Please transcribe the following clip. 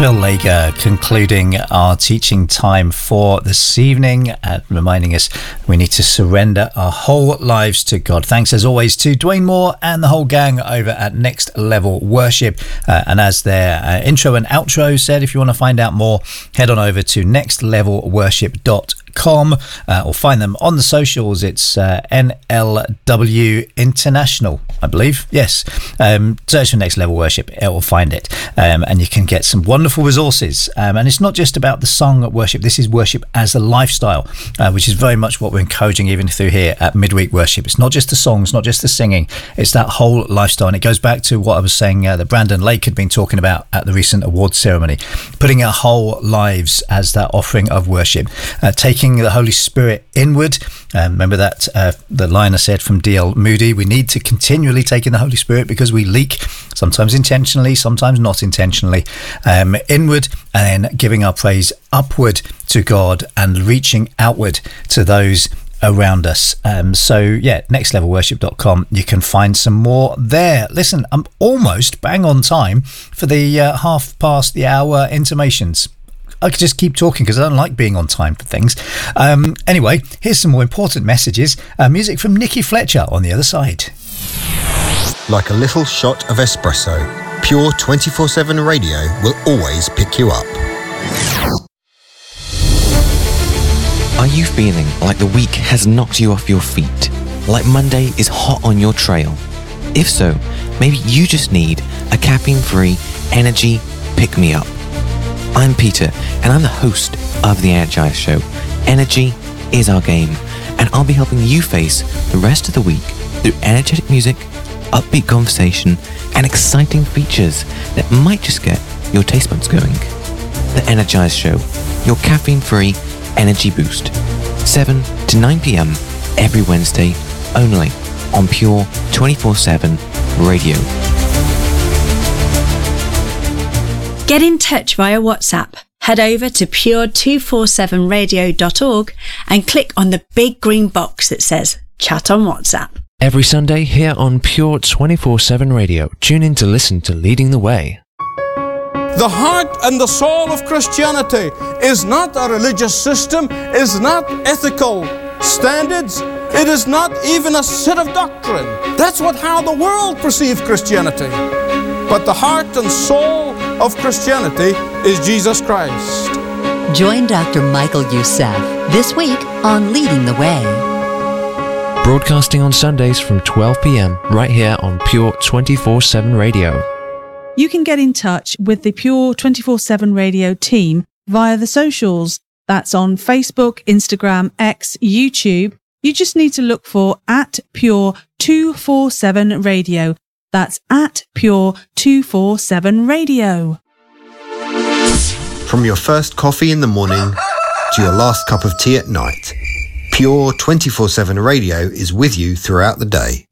Phil Lager concluding our teaching time for this evening, reminding us we need to surrender our whole lives to God. Thanks as always to Dwayne Moore and the whole gang over at Next Level Worship. And as their intro and outro said, if you want to find out more, head on over to nextlevelworship.com or find them on the socials. It's NLW International, I believe. Yes. Search for Next Level Worship, it will find it. And you can get some wonderful resources. And it's not just about the song worship. This is worship as a lifestyle, which is very much what we're encouraging even through here at Midweek Worship. It's not just the songs, not just the singing. It's that whole lifestyle. And it goes back to what I was saying that Brandon Lake had been talking about at the recent awards ceremony, putting our whole lives as that offering of worship, taking the Holy Spirit inward. Remember that the line I said from D.L. Moody, we need to continually take in the Holy Spirit because we leak, sometimes intentionally, sometimes not intentionally, inward, and then giving our praise upward to God and reaching outward to those around us. So yeah, nextlevelworship.com, you can find some more there. Listen, I'm almost bang on time for the half past the hour intimations. I could just keep talking because I don't like being on time for things. Anyway, here's some more important messages. Music from Nikki Fletcher on the other side. Like a little shot of espresso, Pure 24/7 Radio will always pick you up. Are you feeling like the week has knocked you off your feet? Like Monday is hot on your trail? If so, maybe you just need a caffeine-free energy pick-me-up. I'm Peter, and I'm the host of The Energize Show. Energy is our game, and I'll be helping you face the rest of the week through energetic music, upbeat conversation, and exciting features that might just get your taste buds going. The Energize Show, your caffeine-free energy boost. 7 to 9 p.m. every Wednesday, only on Pure 24/7 Radio. Get in touch via WhatsApp. Head over to pure247radio.org and click on the big green box that says Chat on WhatsApp. Every Sunday here on Pure 24/7 Radio. Tune in to listen to Leading the Way. The heart and the soul of Christianity is not a religious system, is not ethical standards, it is not even a set of doctrine. That's how the world perceives Christianity. But the heart and soul of Christianity is Jesus Christ. Join Dr. Michael Youssef this week on Leading the Way. Broadcasting on Sundays from 12 p.m. right here on Pure 24/7 Radio. You can get in touch with the Pure 24/7 Radio team via the socials. That's on Facebook, Instagram, X, YouTube. You just need to look for @Pure 247 Radio. That's @Pure 247 Radio. From your first coffee in the morning to your last cup of tea at night, Pure 24/7 Radio is with you throughout the day.